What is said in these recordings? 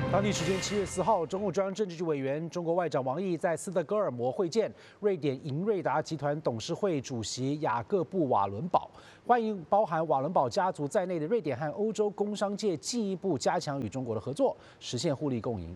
当地时间7月4号，中共中央政治局委员、中国外长王毅在斯德哥尔摩会见瑞典银瑞达集团董事会主席雅各布·瓦伦堡，欢迎包含瓦伦堡家族在内的瑞典和欧洲工商界进一步加强与中国的合作，实现互利共赢。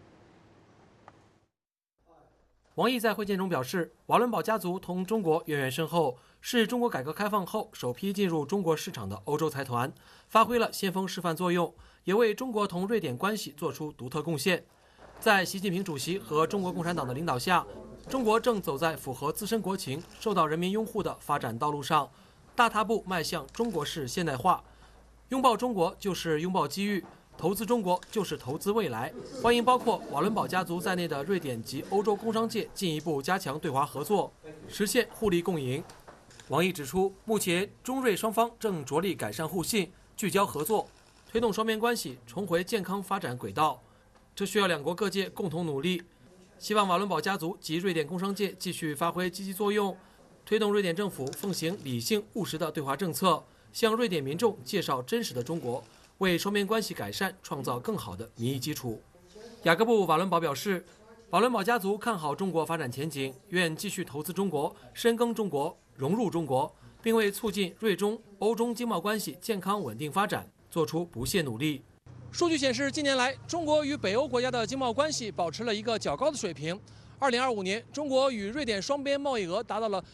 王毅在会见中表示，瓦伦堡家族同中国渊源深厚，是中国改革开放后首批进入中国市场的欧洲财团，发挥了先锋示范作用，也为中国同瑞典关系做出独特贡献。在习近平主席和中国共产党的领导下，中国正走在符合自身国情、受到人民拥护的发展道路上，大踏步迈向中国式现代化。拥抱中国就是拥抱机遇。投资中国就是投资未来，欢迎包括瓦伦堡家族在内的瑞典及欧洲工商界进一步加强对华合作，实现互利共赢。王毅指出，目前中瑞双方正着力改善互信，聚焦合作，推动双边关系重回健康发展轨道，这需要两国各界共同努力。希望瓦伦堡家族及瑞典工商界继续发挥积极作用，推动瑞典政府奉行理性务实的对华政策，向瑞典民众介绍真实的中国，为双边关系改善创造更好的民意基础。雅各布·瓦伦堡表示，瓦伦堡家族看好中国发展前景，愿继续投资中国，深耕中国，融入中国，并为促进瑞中、欧中经贸关系健康稳定发展做出不懈努力。数据显示，近年来中国与北欧国家的经贸关系保持了一个较高的水平。2025年，中国与瑞典双边贸易额达到了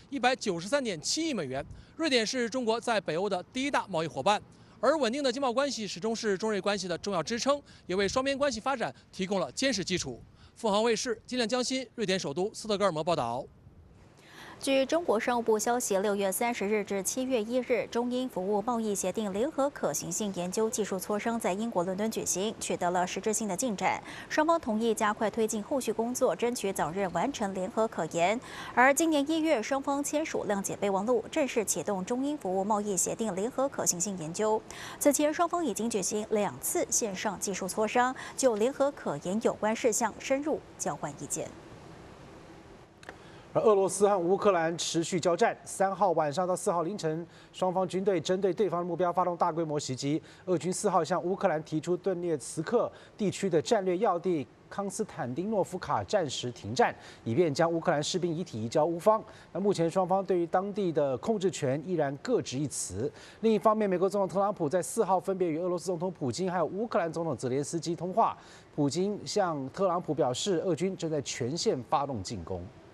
193.7亿美元，瑞典是中国在北欧的第一大贸易伙伴。而稳定的经贸关系始终是中瑞关系的重要支撑，也为双边关系发展提供了坚实基础。凤凰卫视金亮江新，瑞典首都斯德哥尔摩报道。 据中国商务部消息，6月30日至7月1日，中英服务贸易协定联合可行性研究技术磋商在英国伦敦举行，取得了实质性的进展。双方同意加快推进后续工作，争取早日完成联合可研。而今年1月，双方签署谅解备忘录，正式启动中英服务贸易协定联合可行性研究。此前，双方已经举行2次线上技术磋商，就联合可研有关事项深入交换意见。 而俄罗斯和乌克兰持续交战，3号晚上到4号凌晨，双方军队针对对方的目标发动大规模袭击。俄军4号向乌克兰提出顿涅茨克地区的战略要地康斯坦丁诺夫卡暂时停战，以便将乌克兰士兵遗体移交乌方。那目前双方对于当地的控制权依然各执一词。另一方面，美国总统特朗普在4号分别与俄罗斯总统普京还有乌克兰总统泽连斯基通话。普京向特朗普表示，俄军正在全线发动进攻。